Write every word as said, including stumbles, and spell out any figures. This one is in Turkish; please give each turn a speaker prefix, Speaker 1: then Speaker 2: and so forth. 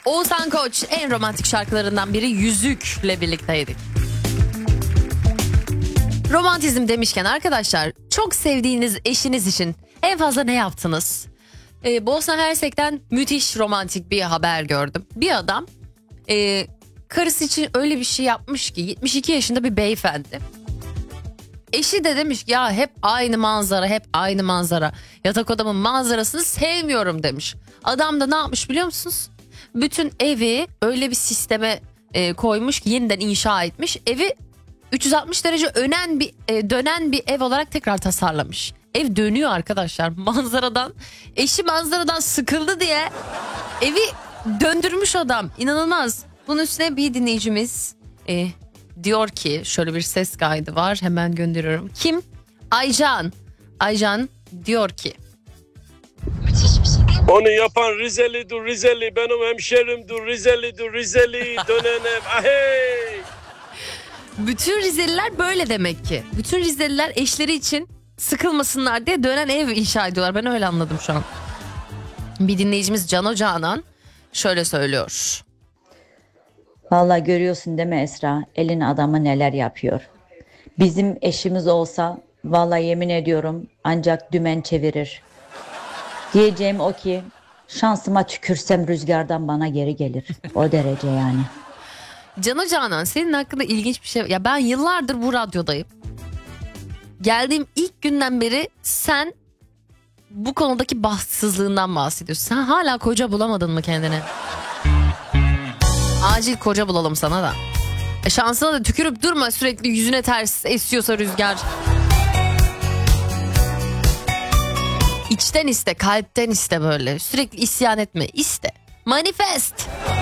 Speaker 1: Oğuzhan Koç en romantik şarkılarından biri Yüzük'le birlikteydik. Romantizm demişken arkadaşlar, çok sevdiğiniz eşiniz için en fazla ne yaptınız? Ee, Bosna Hersek'ten müthiş romantik bir haber gördüm. Bir adam e, karısı için öyle bir şey yapmış ki, yetmiş iki yaşında bir beyefendi. Eşi de demiş ki ya hep aynı manzara, hep aynı manzara. Yatak odamın manzarasını sevmiyorum demiş. Adam da ne yapmış biliyor musunuz? Bütün evi öyle bir sisteme e, koymuş ki, yeniden inşa etmiş. Evi üç yüz altmış derece önen bir e, dönen bir ev olarak tekrar tasarlamış. Ev dönüyor arkadaşlar manzaradan. Eşi manzaradan sıkıldı diye evi döndürmüş adam. İnanılmaz. Bunun üstüne bir dinleyicimiz e, diyor ki, şöyle bir ses kaydı var, hemen gönderiyorum. Kim? Aycan. Aycan diyor ki.
Speaker 2: Onu yapan Rizeli'dir Rizeli, benim hemşerimdir Rizeli'dir Rizeli, dönen ev ahey.
Speaker 1: Bütün Rizeliler böyle demek ki. Bütün Rizeliler eşleri için sıkılmasınlar diye dönen ev inşa ediyorlar. Ben öyle anladım şu an. Bir dinleyicimiz Cano Canan şöyle söylüyor.
Speaker 3: Vallahi görüyorsun değil mi Esra? Elin adamı neler yapıyor. Bizim eşimiz olsa vallahi yemin ediyorum ancak dümen çevirir. Diyeceğim o ki şansıma tükürsem rüzgardan bana geri gelir. O derece yani.
Speaker 1: Cano Canan, senin hakkında ilginç bir şey. Ya ben yıllardır bu radyodayım. Geldiğim ilk günden beri sen bu konudaki bahtsızlığından bahsediyorsun. Sen hala koca bulamadın mı kendine? Acil koca bulalım sana da. E şansına da tükürüp durma, sürekli yüzüne ters esiyorsa rüzgar. İçten iste, kalpten iste böyle. Sürekli isyan etme, iste. Manifest.